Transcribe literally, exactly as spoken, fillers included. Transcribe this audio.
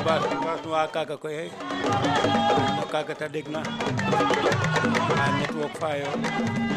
bas bas wa kaga koy no kaga ta deg na a network fa yo